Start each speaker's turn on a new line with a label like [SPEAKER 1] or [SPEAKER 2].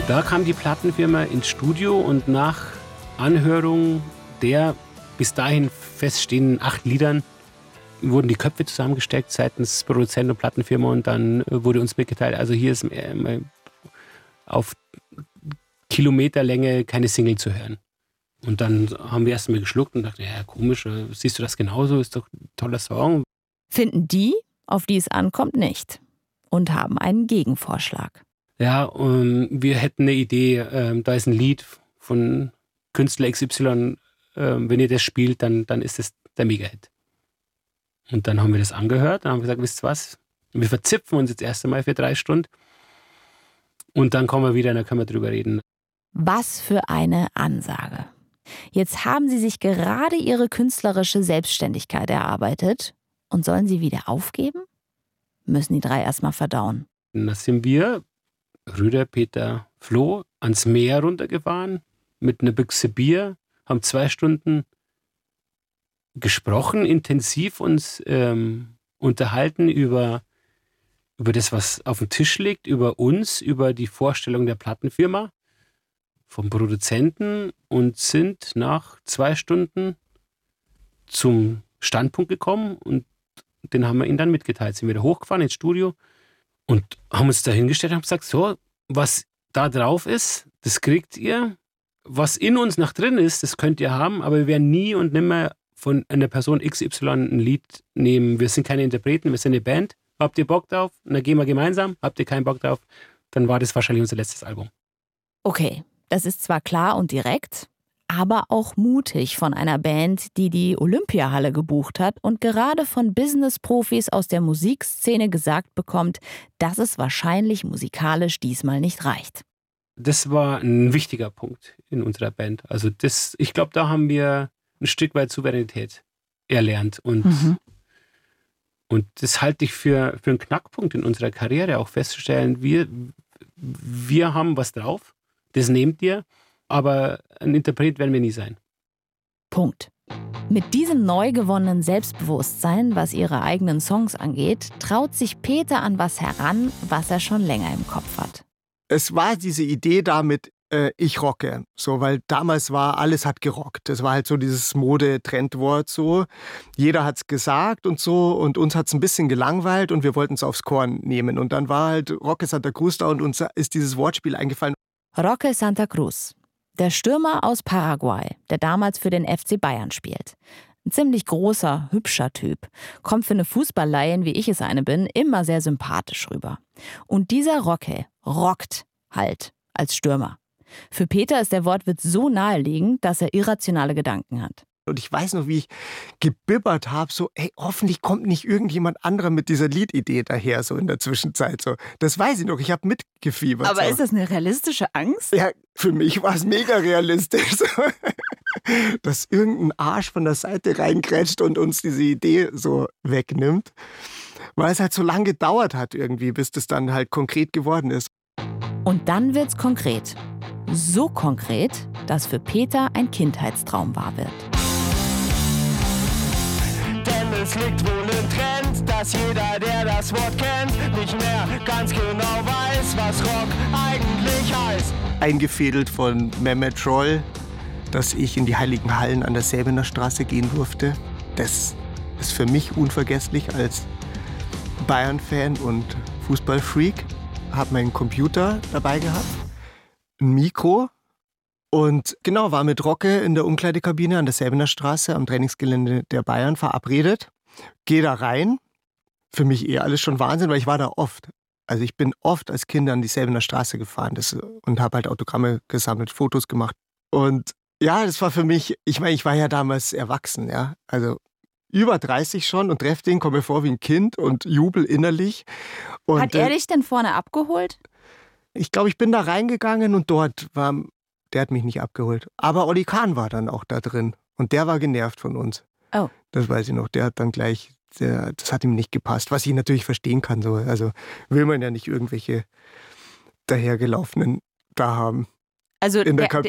[SPEAKER 1] Da kam die Plattenfirma ins Studio und nach Anhörung der bis dahin feststehenden 8 Liedern wurden die Köpfe zusammengesteckt seitens Produzent und Plattenfirma und dann wurde uns mitgeteilt, also hier ist auf Kilometerlänge keine Single zu hören. Und dann haben wir erst mal geschluckt und dachten, ja komisch, siehst du das genauso, ist doch ein toller Song.
[SPEAKER 2] Finden die, auf die es ankommt, nicht und haben einen Gegenvorschlag.
[SPEAKER 1] Ja, wir hätten eine Idee, da ist ein Lied von Künstler XY, wenn ihr das spielt, dann ist das der Mega-Hit. Und dann haben wir das angehört, dann haben wir gesagt, wisst ihr was, wir verzipfen uns jetzt erst einmal für 3 Stunden und dann kommen wir wieder und dann können wir drüber reden.
[SPEAKER 2] Was für eine Ansage. Jetzt haben sie sich gerade ihre künstlerische Selbstständigkeit erarbeitet und sollen sie wieder aufgeben? Müssen die 3 erstmal verdauen.
[SPEAKER 1] Und dann sind wir, Rüder, Peter, Flo, ans Meer runtergefahren mit einer Büchse Bier, haben 2 Stunden gesprochen, intensiv uns unterhalten über das, was auf dem Tisch liegt, über uns, über die Vorstellung der Plattenfirma, vom Produzenten und sind nach 2 Stunden zum Standpunkt gekommen und den haben wir ihnen dann mitgeteilt. Sind wieder hochgefahren ins Studio und haben uns da hingestellt und haben gesagt, so, was da drauf ist, das kriegt ihr. Was in uns nach drin ist, das könnt ihr haben, aber wir werden nie und nimmer von einer Person XY ein Lied nehmen. Wir sind keine Interpreten, wir sind eine Band. Habt ihr Bock drauf? Dann gehen wir gemeinsam. Habt ihr keinen Bock drauf? Dann war das wahrscheinlich unser letztes Album.
[SPEAKER 2] Okay, das ist zwar klar und direkt, aber auch mutig von einer Band, die die Olympiahalle gebucht hat und gerade von Business-Profis aus der Musikszene gesagt bekommt, dass es wahrscheinlich musikalisch diesmal nicht reicht.
[SPEAKER 1] Das war ein wichtiger Punkt in unserer Band. Also ich glaube, da haben wir ein Stück weit Souveränität erlernt. Und das halte ich für einen Knackpunkt in unserer Karriere, auch festzustellen, wir haben was drauf, das nehmt ihr, aber ein Interpret werden wir nie sein.
[SPEAKER 2] Punkt. Mit diesem neu gewonnenen Selbstbewusstsein, was ihre eigenen Songs angeht, traut sich Peter an was heran, was er schon länger im Kopf hat.
[SPEAKER 3] Es war diese Idee damit, ich rocke, so, weil damals war, alles hat gerockt. Das war halt so dieses Mode-Trendwort so. Jeder hat's gesagt und so und uns hat's ein bisschen gelangweilt und wir wollten es aufs Korn nehmen. Und dann war halt Roque Santa Cruz da und uns ist dieses Wortspiel eingefallen.
[SPEAKER 2] Roque Santa Cruz, der Stürmer aus Paraguay, der damals für den FC Bayern spielt. Ein ziemlich großer, hübscher Typ. Kommt für eine Fußballleihen, wie ich es eine bin, immer sehr sympathisch rüber. Und dieser Roque rockt halt als Stürmer. Für Peter ist der Wortwitz so naheliegend, dass er irrationale Gedanken hat.
[SPEAKER 3] Und ich weiß noch, wie ich gebibbert habe, so, ey, hoffentlich kommt nicht irgendjemand anderer mit dieser Liedidee daher, so in der Zwischenzeit. So. Das weiß ich noch, ich habe mitgefiebert.
[SPEAKER 2] Aber
[SPEAKER 3] so.
[SPEAKER 2] Ist das eine realistische Angst?
[SPEAKER 3] Ja, für mich war es mega realistisch. So. Dass irgendein Arsch von der Seite reingrätscht und uns diese Idee so wegnimmt. Weil es halt so lange gedauert hat irgendwie, bis das dann halt konkret geworden ist.
[SPEAKER 2] Und dann wird's konkret. So konkret, dass für Peter ein Kindheitstraum wahr wird.
[SPEAKER 4] Denn es liegt wohl im Trend, dass jeder, der das Wort kennt, nicht mehr ganz genau weiß, was Rock eigentlich heißt.
[SPEAKER 3] Eingefädelt von Mehmet Scholl, dass ich in die Heiligen Hallen an der Säbener Straße gehen durfte. Das ist für mich unvergesslich als Bayern-Fan und Fußballfreak. Habe meinen Computer dabei gehabt, ein Mikro und genau, war mit Roque in der Umkleidekabine an der Säbener Straße am Trainingsgelände der Bayern verabredet. Gehe da rein. Für mich alles schon Wahnsinn, weil ich war da oft. Also ich bin oft als Kind an die Säbener Straße gefahren und habe halt Autogramme gesammelt, Fotos gemacht. Und ja, das war für mich, ich meine, ich war ja damals erwachsen, ja, also über 30 schon und treffe den, komme mir vor wie ein Kind und jubel innerlich. Und,
[SPEAKER 2] Hat er dich denn vorne abgeholt?
[SPEAKER 3] Ich glaube, ich bin da reingegangen und dort war, der hat mich nicht abgeholt. Aber Olli Kahn war dann auch da drin und der war genervt von uns.
[SPEAKER 2] Oh.
[SPEAKER 3] Das weiß ich noch, der hat dann gleich, das hat ihm nicht gepasst, was ich natürlich verstehen kann. So. Also will man ja nicht irgendwelche dahergelaufenen da haben.
[SPEAKER 2] Also
[SPEAKER 3] in der